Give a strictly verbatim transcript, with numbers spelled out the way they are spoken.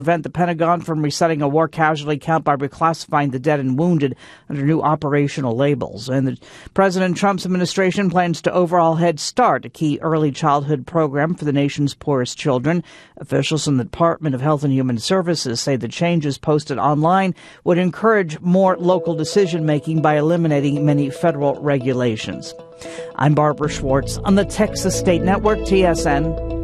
prevent the Pentagon from resetting a war casualty count by reclassifying the dead and wounded under new operational labels. And the, President Trump's administration plans to overhaul Head Start, a key early childhood program for the nation's poorest children. Officials in the Department of Health and Human Services say the changes posted online would encourage more local decision-making by eliminating many federal regulations. I'm Barbara Schwartz on the Texas State Network, T S N.